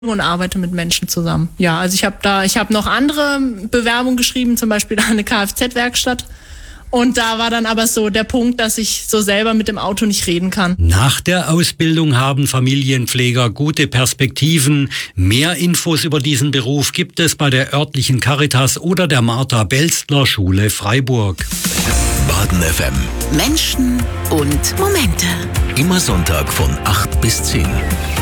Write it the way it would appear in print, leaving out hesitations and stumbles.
und arbeite mit Menschen zusammen. Ja, also ich habe noch andere Bewerbungen geschrieben, zum Beispiel eine Kfz-Werkstatt. Und da war dann aber so der Punkt, dass ich so selber mit dem Auto nicht reden kann. Nach der Ausbildung haben Familienpfleger gute Perspektiven. Mehr Infos über diesen Beruf gibt es bei der örtlichen Caritas oder der Martha-Belstler-Schule Freiburg. Baden FM. Menschen und Momente. Immer Sonntag von 8 bis 10.